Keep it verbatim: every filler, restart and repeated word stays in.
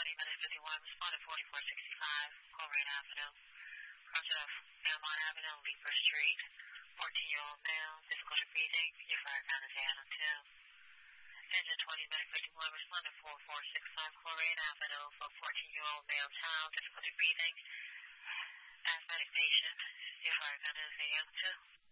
twenty minute fifty-one, responded forty-four sixty-five, Coleraine Avenue. Crossing off Belmont Avenue, Leeper Street. fourteen-year-old male, difficulty breathing. Your fire count is Animal two. Engine twenty minute fifty-one, responded four four six five, Coleraine Avenue for fourteen-year-old male child, difficulty breathing. Asthmatic patient. Your fire count is A M two.